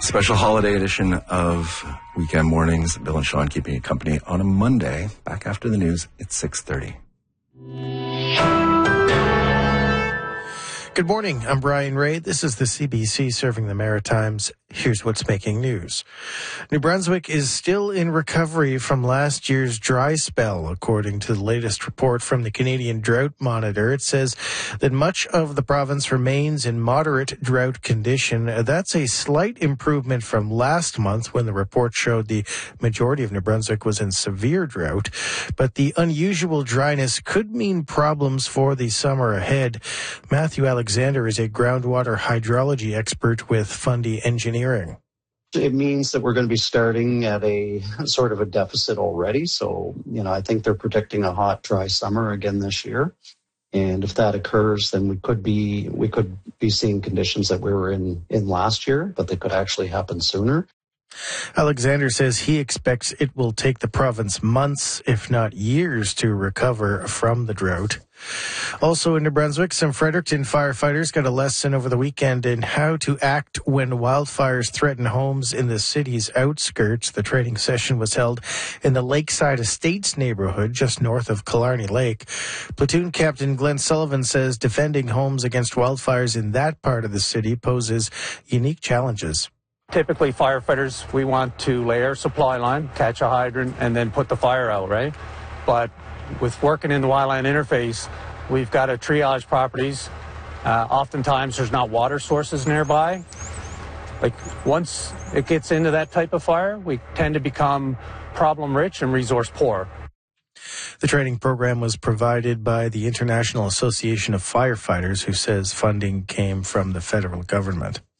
Special holiday edition of Weekend Mornings. Bill and Sean keeping you company on a Monday. Back after the news, it's 6:30. Good morning. I'm Brian Ray. This is the CBC serving the Maritimes. Here's what's making news. New Brunswick is still in recovery from last year's dry spell, according to the latest report from the Canadian Drought Monitor. It says that much of the province remains in moderate drought condition. That's a slight improvement from last month when the report showed the majority of New Brunswick was in severe drought. But the unusual dryness could mean problems for the summer ahead. Matthew Alexander is a groundwater hydrology expert with Fundy Engineering. It means that we're going to be starting at a sort of a deficit already. So, I think they're predicting a hot, dry summer again this year. And if that occurs, then we could be seeing conditions that we were in last year, but they could actually happen sooner. Alexander says he expects it will take the province months, if not years, to recover from the drought. Also in New Brunswick, some Fredericton firefighters got a lesson over the weekend in how to act when wildfires threaten homes in the city's outskirts. The training session was held in the Lakeside Estates neighborhood just north of Killarney Lake. Platoon Captain Glenn Sullivan says defending homes against wildfires in that part of the city poses unique challenges. Typically, firefighters, we want to lay our supply line, catch a hydrant, and then put the fire out, right? But with working in the wildland interface, we've got to triage properties. Oftentimes, there's not water sources nearby. Like, once it gets into that type of fire, we tend to become problem-rich and resource-poor. The training program was provided by the International Association of Firefighters, who says funding came from the federal government.